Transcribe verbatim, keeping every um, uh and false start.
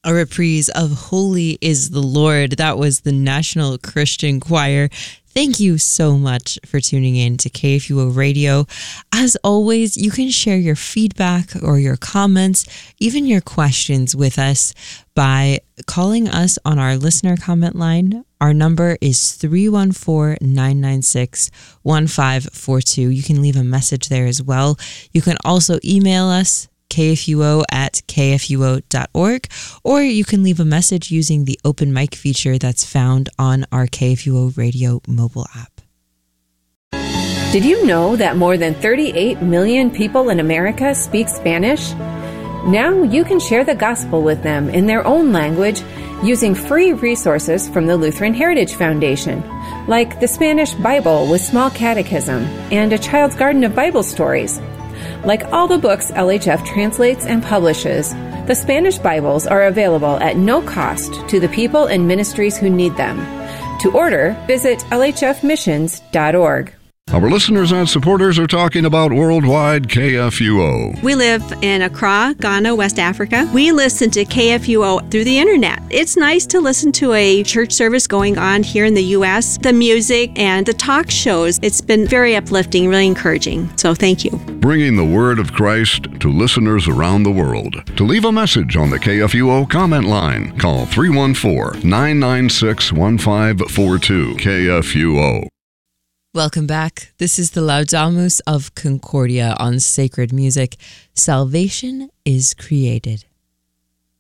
A reprise of Holy is the Lord. That was the National Christian Choir. Thank you so much for tuning in to K F U O Radio. As always, you can share your feedback or your comments, even your questions with us by calling us on our listener comment line. Our number is three one four, nine nine six, one five four two. You can leave a message there as well. You can also email us, K F U O at K F U O dot org, or you can leave a message using the open mic feature that's found on our K F U O Radio mobile app. Did you know that more than thirty-eight million people in America speak Spanish? Now you can share the gospel with them in their own language using free resources from the Lutheran Heritage Foundation, like the Spanish Bible with Small Catechism and a Child's Garden of Bible Stories. Like all the books L H F translates and publishes, the Spanish Bibles are available at no cost to the people and ministries who need them. To order, visit L H F missions dot org. Our listeners and supporters are talking about Worldwide K F U O. We live in Accra, Ghana, West Africa. We listen to K F U O through the internet. It's nice to listen to a church service going on here in the U S, the music and the talk shows. It's been very uplifting, really encouraging. So thank you. Bringing the word of Christ to listeners around the world. To leave a message on the K F U O comment line, call three one four, nine nine six, one five four two. K F U O. Welcome back. This is the Laudamus of Concordia on Sacred Music. Salvation is created.